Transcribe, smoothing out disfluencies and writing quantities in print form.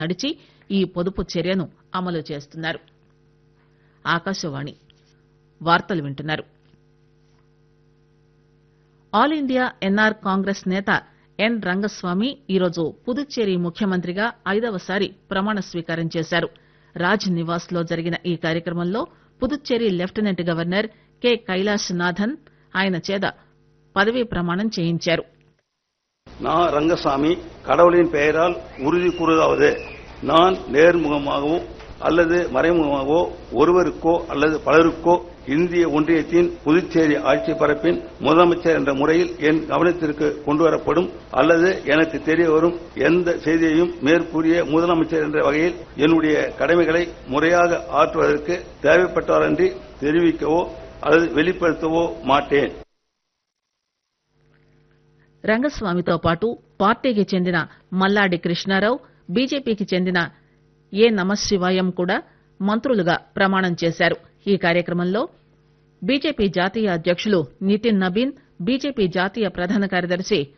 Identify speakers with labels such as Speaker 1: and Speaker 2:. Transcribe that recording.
Speaker 1: నడిచి ఈ పొదుపు చర్యను అమలు చేస్తున్నారు. ఆకాశవాణి వార్తలు వింటున్నారు. ఆల్ ఇండియా ఎన్ఆర్ కాంగ్రెస్ నేత ఎన్ రంగస్వామి ఈరోజు పుదుచ్చేరి ముఖ్యమంత్రిగా 5వసారి ప్రమాణ స్వీకారం చేశారు. రాజ్ నివాస్ లో జరిగిన ఈ కార్యక్రమంలో Puducherry lieutenant governor K Kailash Nathan ఆయన చేత పదవీ ప్రమాణం చేయించారు.
Speaker 2: நான் ரங்கசாமி கடவுளின் பெயரால் உறுதி கூறுவது நான் நேர்முகமாகவோ அல்லது மறைமுகமாகவோ ஒருவருக்கோ அல்லது பலருக்கோ இந்திய ஒன்றியத்தின் புதுச்சேரி ஆட்சி பரப்பின் முதலமைச்சர் என்ற முறையில் என் கவனத்திற்கு கொண்டுவரப்படும் அல்லது எனக்கு தெரிய வரும் எந்த செய்தியையும் மேற்கூறிய முதலமைச்சர் என்ற வகையில் என்னுடைய கடமைகளை முறையாக ஆற்றுவதற்கு தேவைப்பட்டவரன்றி தெரிவிக்கவோ அல்லது வெளிப்படுத்தவோ மாட்டேன்.
Speaker 1: రంగస్వామితో పాటు పార్టీకి చెందిన మల్లాడి కృష్ణారావు, బీజేపీకి చెందిన ఏ నమశివాయం కూడా మంత్రులుగా ప్రమాణం చేశారు. ఈ కార్యక్రమంలో బీజేపీ జాతీయ అధ్యకులు నితిన్ నబీన్, బీజేపీ జాతీయ ప్రధాన కార్యదర్శి